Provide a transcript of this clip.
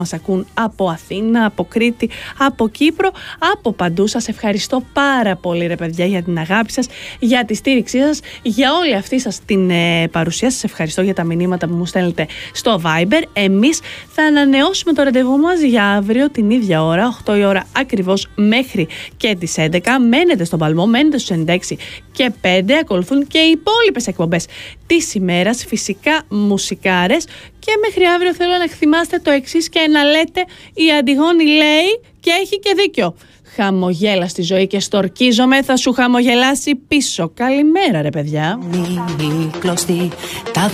Μας ακούν από Αθήνα, από Κρήτη, από Κύπρο, από παντού. Σας ευχαριστώ πάρα πολύ ρε παιδιά για την αγάπη σας, για τη στήριξή σας, για όλη αυτή σας την παρουσία. Σας ευχαριστώ για τα μηνύματα που μου στέλνετε στο Viber. Εμείς θα ανανεώσουμε το ραντεβού μας για αύριο την ίδια ώρα, 8 η ώρα ακριβώς μέχρι και τις 11. Μένετε στον παλμό, μένετε στους 96 και 5. Ακολουθούν και οι υπόλοιπες εκπομπές της ημέρας, φυσικά μουσικάρες. Και μέχρι αύριο θέλω να θυμάστε το εξής και να λέτε: η Αντιγόνη λέει και έχει και δίκιο. Χαμογέλα στη ζωή και στορκίζομαι, θα σου χαμογελάσει πίσω. Καλημέρα ρε παιδιά.